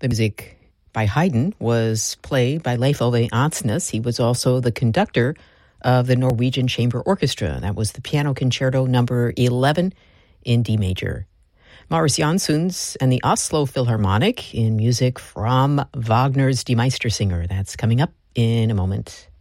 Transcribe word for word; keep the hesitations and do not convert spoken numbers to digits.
The music by Haydn was played by Leif Ove Ansnes. He was also the conductor of the Norwegian Chamber Orchestra. That was the Piano Concerto number eleven in D major. Marius Jansons and the Oslo Philharmonic in music from Wagner's Die Meistersinger. That's coming up in a moment.